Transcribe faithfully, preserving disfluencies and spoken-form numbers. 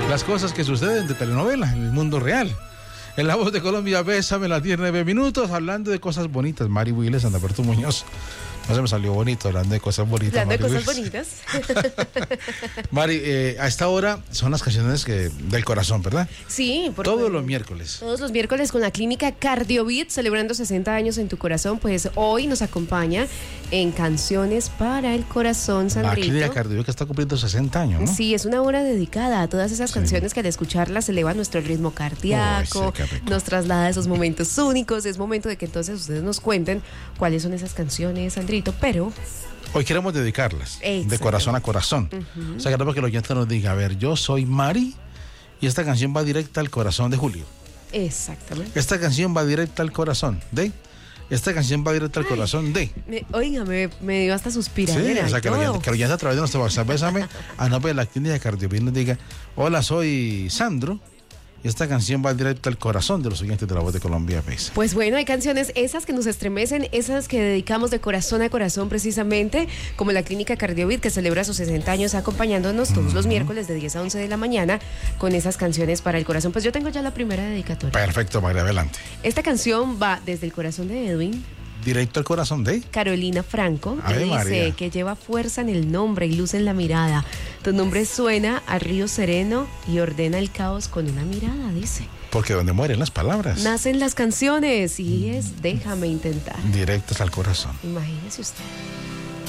las cosas que suceden de telenovela en el mundo real. En La Voz de Colombia, Bésame, las diez, nueve minutos, hablando de cosas bonitas. Mari Willes, Andaberto Muñoz. No se me salió bonito hablando de cosas bonitas. Hablando Mari de cosas Willes. bonitas. Mari, eh, a esta hora son las canciones que, del corazón, ¿verdad? Sí, por Todos favor. los miércoles. Todos los miércoles con la clínica Cardiobit, celebrando sesenta años en tu corazón. Pues hoy nos acompaña en Canciones para el Corazón, La Sandrito. clínica Cardiovit que está cumpliendo sesenta años, ¿no? Sí, es una hora dedicada a todas esas Sí. canciones que al escucharlas eleva nuestro ritmo cardíaco, Ay, sí, qué rico. nos traslada a esos momentos únicos. Es momento de que entonces ustedes nos cuenten cuáles son esas canciones, Sandrito, pero... Hoy queremos dedicarlas de Exacto. corazón a corazón. O sea, queremos que el oyente nos diga, a ver, yo soy Mari y esta canción va directa al corazón de Julio. Exactamente. Esta canción va directa al corazón de... Esta canción va directa al corazón de... Me, oiga, me, me dio hasta Sí, suspiradera o sea, y que el todo. oyente, que el oyente a través de nuestro WhatsApp, Bésame, a nombre de la clínica Cardiovit nos diga, hola, soy Sandro y esta canción va directa al corazón de los oyentes de La Voz de Colombia. Besa. Pues bueno, hay canciones esas que nos estremecen, esas que dedicamos de corazón a corazón precisamente, como la Clínica Cardiovit que celebra sus sesenta años acompañándonos todos uh-huh. los miércoles de diez a once de la mañana con esas canciones para el corazón. Pues yo tengo ya la primera dedicatoria. Perfecto, María, adelante. Esta canción va desde el corazón de Edwin. Directo al corazón de Carolina Franco, que Ave dice María. que lleva fuerza en el nombre y luz en la mirada. Tu nombre suena a río sereno y ordena el caos con una mirada, dice. Porque donde mueren las palabras, Nacen las canciones y es Déjame intentar. directas al corazón. Imagínese usted.